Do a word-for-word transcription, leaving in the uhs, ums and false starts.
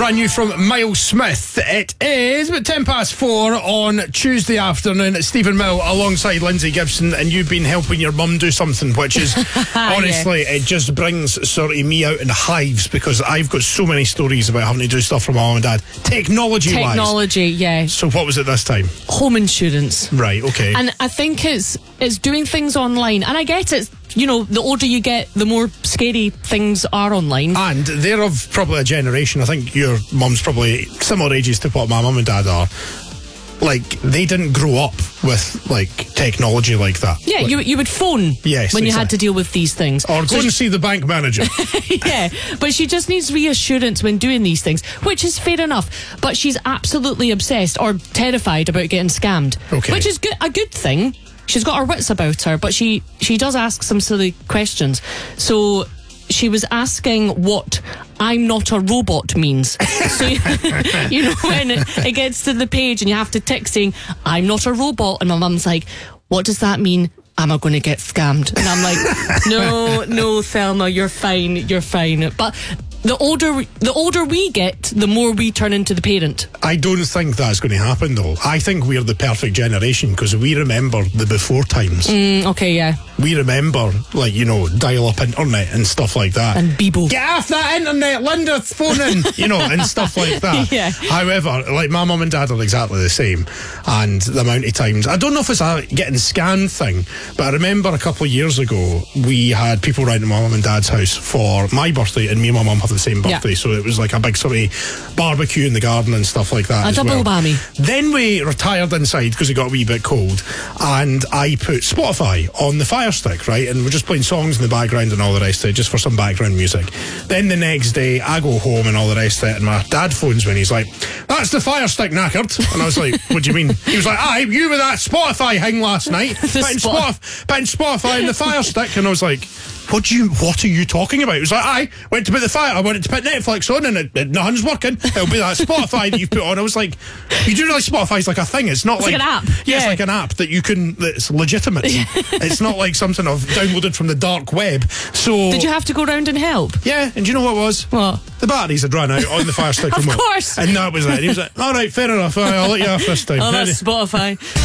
brand new from Miles Smith. It is about ten past four on Tuesday afternoon. It's Stephen Mill alongside Lindsay Gibson, and you've been helping your mum do something which is honestly, yeah. It just brings sort of me out in hives because I've got so many stories about having to do stuff for my mum and dad. Technology wise. Technology, yeah. So what was it this time? Home insurance. Right, okay. And I think it's it's doing things online, and I get it. You know, the older you get, the more scary things are online. And they're of probably a generation, I think your mum's probably similar ages to what my mum and dad are. Like, they didn't grow up with, like, technology like that. Yeah, like, you you would phone yes, when you exactly. had to deal with these things. Or so go she, and see the bank manager. Yeah, but she just needs reassurance when doing these things, which is fair enough. But she's absolutely obsessed or terrified about getting scammed, okay. which is good, a good thing. She's got her wits about her, but she, she does ask some silly questions. So she was asking what "I'm not a robot" means. So, you know, when it, it gets to the page and you have to tick saying, "I'm not a robot," and my mum's like, "What does that mean? Am I going to get scammed?" And I'm like, no, no, Thelma, you're fine, you're fine. But the older the older we get, the more we turn into the parent. I don't think that's going to happen, though. I think we're the perfect generation because we remember the before times. Mm, okay, yeah. We remember, like, you know, dial-up internet and stuff like that. And Bebo. Get off that internet, Linda's phoning, you know, and stuff like that. Yeah. However, like, my mum and dad are exactly the same. And the amount of times, I don't know if it's a getting scanned thing, but I remember a couple of years ago, we had people round to my mum and dad's house for my birthday, and me and my mum have the same birthday. Yeah. So it was like a big sort of barbecue in the garden and stuff like that. A as double well. whammy. Then we retired inside because it got a wee bit cold, and I put Spotify on the Fire Stick, right, and we're just playing songs in the background and all the rest of it, just for some background music. Then the next day I go home and all the rest of it, and my dad phones me and he's like, "That's the Fire Stick knackered." And I was like, "What do you mean?" He was like, "Aye, you with that Spotify thing last night, putting, spot- Spotif- putting Spotify in the Fire Stick." And I was like, What do you? What are you talking about? It was like, I went to put the fire. I wanted to put Netflix on, and it, it, nothing's working. It'll be that Spotify that you've put on. I was like, you do realise Spotify's like a thing. It's not it's like, like an app. Yeah, yeah, it's like an app that you can. That's legitimate. It's not like something I've downloaded from the dark web. So did you have to go round and help? Yeah, and do you know what it was? What? The batteries had run out on the Fire Stick Of remote. course. And that was it. He was like, all right, fair enough. I'll let you off this time. Oh, that's Spotify.